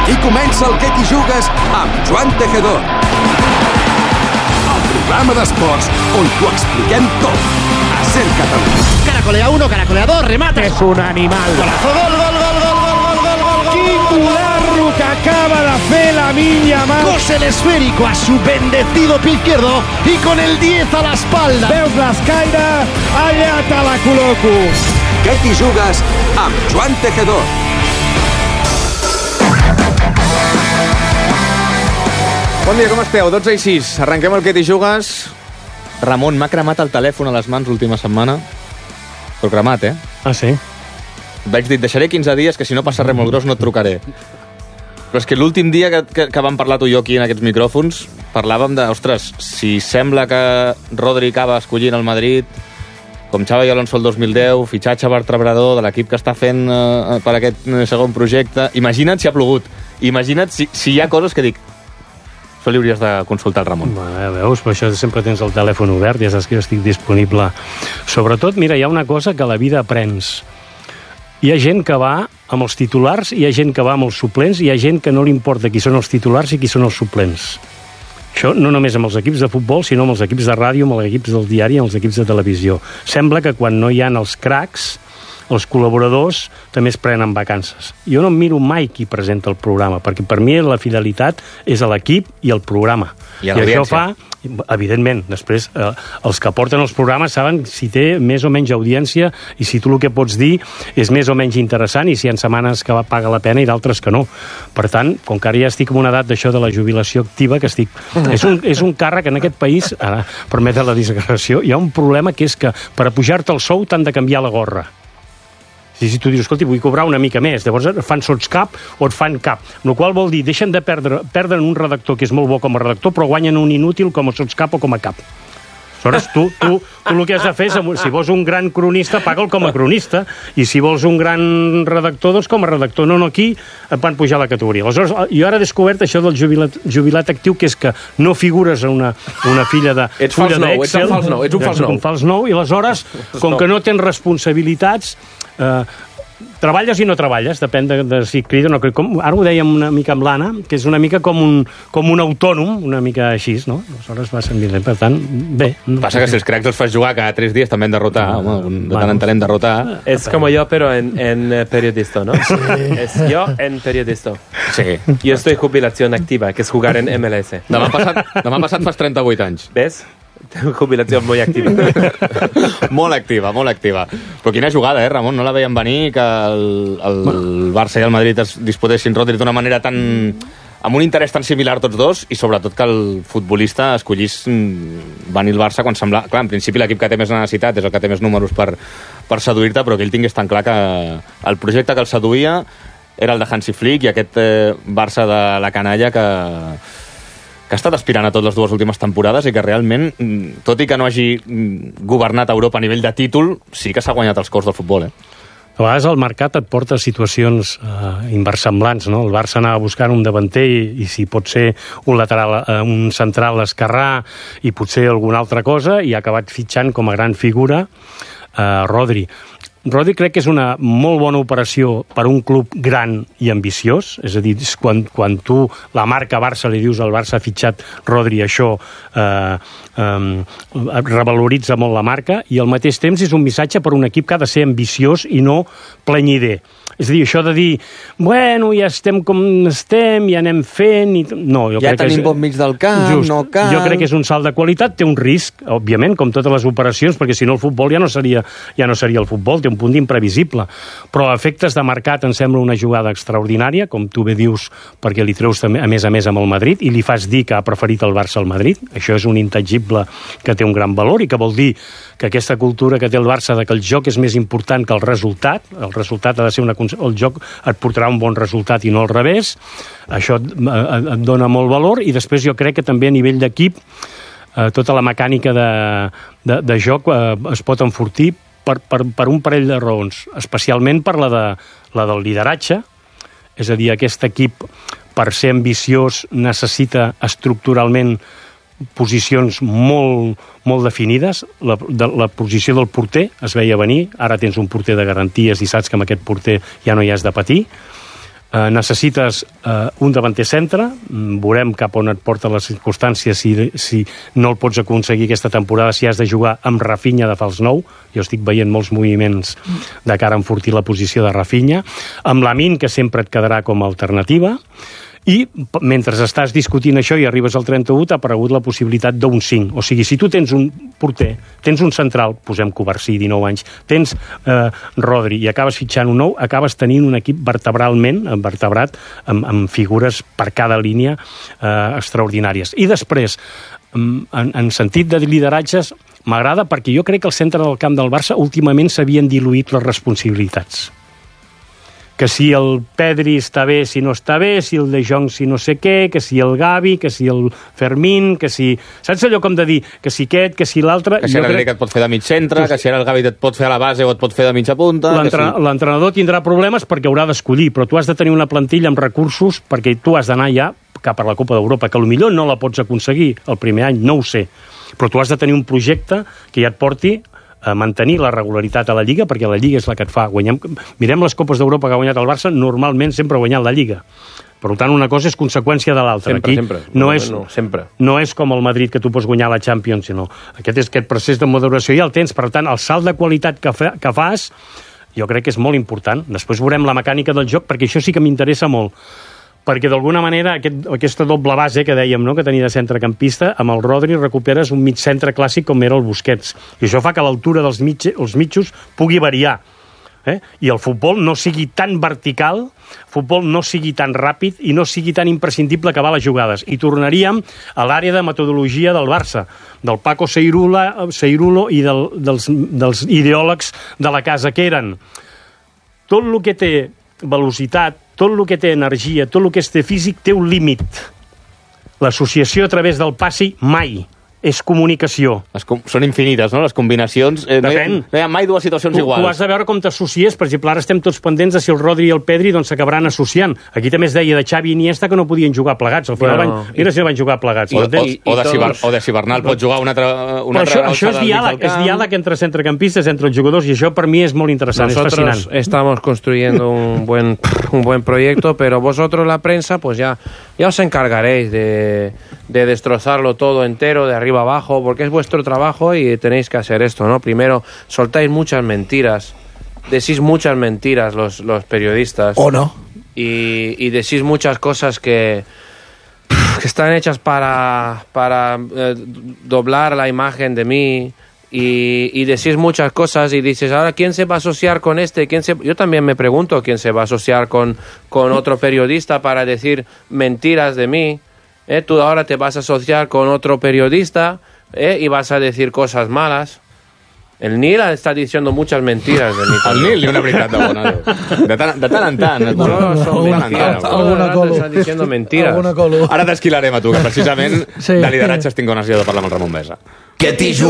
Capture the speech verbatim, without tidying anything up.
Aquí comença el Què t'hi jugues amb Joan Tejedor. El programa d'esports on t'ho expliquem tot. A Ser Catalunya. Caracolea uno, caracolea dos, remata. És un animal. Golazo, gol, gol, gol, gol, gol, gol, gol, gol. Quin guarro que acaba de fer la Minya Mar. Cose el esférico a su bendecido pie izquierdo y con el diez a la espalda. Veus l'escaire? Allà te la col·loco. Què t'hi jugues amb Joan Tejedor. Bon dia, com esteu? dotze i sis. Arrenquem el Què t'hi jugues. Ramon, m'ha cremat el telèfon a les mans l'última setmana. Però cremat, eh? Ah, sí? Vaig dir, deixaré quinze dies, que si no passa res molt gros no et trucaré. Però és que l'últim dia que, que, que vam parlar tu i jo aquí en aquests micròfons, parlàvem de, ostres, si sembla que Rodri acaba escollint el Madrid, com Xavi Alonso el dos mil deu, fitxatge vertebrador de l'equip que està fent eh, per aquest segon projecte, imagina't si ha plogut, imagina't si, si hi ha coses que dic, això li hauries de consultar al Ramon. Bueno, veus, per això sempre tens el telèfon obert, ja saps que jo estic disponible. Sobretot, mira, hi ha una cosa que a la vida aprens. Hi ha gent que va amb els titulars, hi ha gent que va amb els suplents, hi ha gent que no li importa qui són els titulars i qui són els suplents. Això no només amb els equips de futbol, sinó amb els equips de ràdio, amb els equips del diari i amb els equips de televisió. Sembla que quan no hi ha els cracs, els col·laboradors també es prenen vacances. Jo no em miro mai qui presenta el programa, perquè per mi la fidelitat és a l'equip i al programa. I, I això fa, evidentment, després eh, els que porten els programes saben si té més o menys audiència i si tu el que pots dir és més o menys interessant i si hi ha setmanes que paga la pena i d'altres que no. Per tant, com que ara ja estic en una edat d'això de la jubilació activa, que estic... És un, és un càrrec en aquest país, ara, permet la disgregació, hi ha un problema que és que per a pujar-te el sou t'han de canviar la gorra. Si, si tu dius, escolti, vull cobrar una mica més, llavors et fan sotscap o et fan cap. El qual vol dir, deixen de perdre, perdre un redactor que és molt bo com a redactor, però guanyen un inútil com a sotscap o com a cap. Aleshores, tu, tu, tu el que has de fer és, si vols un gran cronista, paga'l com a cronista, i si vols un gran redactor, doncs com a redactor. No, no, aquí et van pujar la categoria. Aleshores, jo ara he descobert això del jubilat, jubilat actiu, que és que no figures a una, una filla de ets fulla nou, d'Excel. Ets un fals nou, ets un fals nou. Un fals nou, i aleshores, com que no tens responsabilitats, eh, treballes i no treballes, depèn de, de si crida o no crida. Com, ara ho dèiem una mica amb l'Anna, que és una mica com un, com un autònom, una mica així, no? Aleshores va servir, per tant, bé. Passa que si els cracs els fas jugar cada tres dies també en derrotar, home, de tant en tant en derrotar. Es como yo, pero en, en periodista, ¿no? Sí. Es yo en periodista. Sí. Yo estoy en jubilación activa, que es jugar en M L S. Demà passat, demà passat fas trenta-vuit anys. ¿Ves? Jubilació molt activa. Molt activa, molt activa. Però quina jugada, eh, Ramon? No la veiem venir que el, el Barça i el Madrid es disputessin Rodri d'una manera tan... amb un interès tan similar tots dos, i sobretot que el futbolista escollís venir al Barça quan sembla... Clar, en principi l'equip que té més necessitat és el que té més números per, per seduir-te, però que ell tingués tan clar que el projecte que el seduïa era el de Hansi Flick i aquest eh, Barça de la canalla que... que ha estat aspirant a tot les dues últimes temporades i que realment, tot i que no hagi governat Europa a nivell de títol, sí que s'ha guanyat els cors del futbol, eh? A vegades el mercat et porta a situacions eh, inversemblants, no? El Barça anava buscant un davanter i, i si pot ser un lateral, eh, un central esquerrà i potser alguna altra cosa, i ha acabat fitxant com a gran figura eh, Rodri. Rodri crec que és una molt bona operació per un club gran i ambiciós, és a dir, quan, quan tu, la marca Barça, li dius al Barça ha fitxat Rodri, això eh, eh, revaloritza molt la marca, i al mateix temps és un missatge per un equip que ha de ser ambiciós i no plenyider. És a dir, això de dir, bueno, ja estem com estem, ja anem fent... I... No, jo ja crec tenim que és... bon mig del camp, Just. no cal... Jo crec que és un salt de qualitat, té un risc, òbviament, com totes les operacions, perquè si no el futbol ja no seria, ja no seria el futbol, té un punt imprevisible. Però a efectes de mercat em sembla una jugada extraordinària, com tu bé dius, perquè li treus a més a més amb el Madrid, i li fas dir que ha preferit el Barça al Madrid. Això és un intangible que té un gran valor i que vol dir que aquesta cultura que té el Barça de que el joc és més important que el resultat, el resultat ha de ser una... el joc et portarà un bon resultat i no al revés, això et, et dona molt valor, i després jo crec que també a nivell d'equip eh, tota la mecànica de, de, de joc eh, es pot enfortir per, per, per un parell de raons, especialment per la, de, la del lideratge, és a dir, aquest equip per ser ambiciós necessita estructuralment posicions molt, molt definides. La, de, la posició del porter es veia venir, ara tens un porter de garanties i saps que amb aquest porter ja no hi has de patir. Uh, necessites uh, un davanter centre, veurem cap on et porten les circumstàncies, si, si no el pots aconseguir aquesta temporada, si has de jugar amb Rafinha de fals nou. Jo estic veient molts moviments de cara a enfortir la posició de Rafinha, amb Lamine, que sempre et quedarà com a alternativa, i mentre estàs discutint això i arribes al trenta-u, t'ha aparegut la possibilitat d'un cinc. O sigui, si tu tens un porter, tens un central, posem Covarsí, dinou anys, tens eh, Rodri i acabes fitxant un nou, acabes tenint un equip vertebralment, vertebrat, amb, amb figures per cada línia eh, extraordinàries. I després, en, en sentit de lideratges, m'agrada perquè jo crec que al centre del camp del Barça últimament s'havien diluït les responsabilitats. Que si el Pedri està bé, si no està bé, si el De Jong si no sé què, que si el Gavi, que si el Fermín, que si... Saps allò com de dir que si aquest, que si l'altre... Que si ara crec... et pot fer de mig centre, que si ara el Gavi et pot fer a la base o et pot fer de mitja punta... L'entrenador si... tindrà problemes perquè haurà d'escollir, però tu has de tenir una plantilla amb recursos perquè tu has d'anar ja cap a la Copa d'Europa, que potser no la pots aconseguir el primer any, no ho sé, però tu has de tenir un projecte que ja et porti a mantenir la regularitat a la Lliga, perquè la Lliga és la que et fa guanyar. Mirem les Copes d'Europa que ha guanyat el Barça, normalment sempre ha guanyat la Lliga. Per tant, una cosa és conseqüència de l'altra. Sempre, Aquí sempre. No, no, és, no, sempre. no és com el Madrid, que tu pots guanyar la Champions, sinó aquest és aquest procés de maduració ja el tens. Per tant, el salt de qualitat que, fa, que fas jo crec que és molt important. Després veurem la mecànica del joc, perquè això sí que m'interessa molt. Perquè d'alguna manera aquest, aquesta doble base que dèiem, no?, que tenia de centrecampista, amb el Rodri recuperes un mig centre clàssic com era el Busquets. I això fa que l'altura dels mig, els mitjos pugui variar. Eh? I el futbol no sigui tan vertical, el futbol no sigui tan ràpid i no sigui tan imprescindible acabar les jugades. I tornaríem a l'àrea de metodologia del Barça, del Paco Ceirula, Ceirulo i del, dels, dels ideòlegs de la casa, que eren tot el que té velocitat, tot el que té energia, tot el que té físic, té un límit. L'associació a través del passi mai és comunicació. Les com... Són infinites, no?, les combinacions. Eh, no, hi ha, no hi ha mai dues situacions tu, iguals. Tu has de veure com t'associes. Per exemple, ara estem tots pendents de si el Rodri i el Pedri doncs, s'acabaran associant. Aquí també es deia de Xavi i Iniesta que no podien jugar plegats. Al final bueno, van... Mira si no van jugar plegats. O, o, o, de si Bar... o de si Bernal pot jugar una altra... Una Però altra això, això és diàleg, és diàleg entre centrecampistes, entre els jugadors, i això per mi és molt interessant, Nosotros és fascinant. Estamos construyendo un buen, un buen proyecto, pero vosotros, la prensa, pues ya, ya os encargaréis de, de destrozarlo todo entero, de arriba abajo, porque es vuestro trabajo y tenéis que hacer esto, ¿no? Primero, soltáis muchas mentiras, decís muchas mentiras los, los periodistas. ¿O no? Y, y decís muchas cosas que, que están hechas para, para eh, doblar la imagen de mí. Y, y decís muchas cosas y dices, ahora, ¿quién se va a asociar con este? ¿Quién se... Yo también me pregunto quién se va a asociar con, con otro periodista para decir mentiras de mí. ¿Eh? Tú ahora te vas a asociar con otro periodista ¿eh? y vas a decir cosas malas. El Nil està diciendo muchas mentiras de mi. El Nil, una veritat de bona. De tant, de tant en tant. No, no, son mentiras. Alguna colo. Están diciendo mentiras. Alguna colo. Ara t'esquilarem a tu, que precisament sí. de lideratges tinc ganes jo de parlar amb el Ramon Mesa. Que t'hi